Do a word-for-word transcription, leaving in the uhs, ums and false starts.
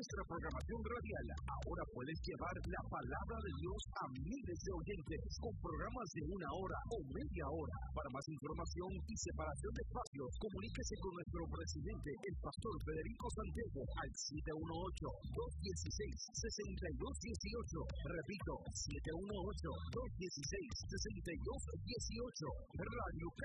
nuestra programación radial. Ahora puedes llevar la palabra de Dios a miles de oyentes con programas de una hora o media hora. Para más información y separación de espacios, comuníquese con nuestro presidente, el pastor Federico Santiago, al siete uno ocho, dos uno seis, seis dos uno ocho. Repito, siete uno ocho, dos uno seis, seis dos uno ocho. Radio